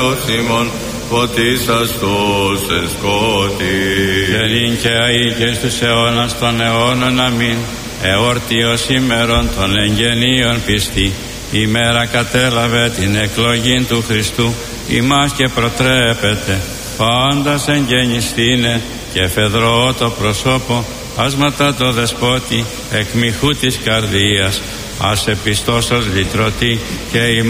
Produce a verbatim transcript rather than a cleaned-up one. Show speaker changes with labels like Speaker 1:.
Speaker 1: Σίμων φωτίσαστος εν σκότη.
Speaker 2: Και νυν και αεί και στους αιώνας των αιώνων αμήν. Εορτίος ημέρων των εγγενείων πιστή. Ημέρα κατέλαβε την εκλογήν του Χριστού. Ημάς και προτρέπεται πάντας εγγενιστήνε και φεδρό το προσώπο. Άσματα το δεσπότη εκ μοιχού της καρδίας. Ας επιστώσος λυτρωτή και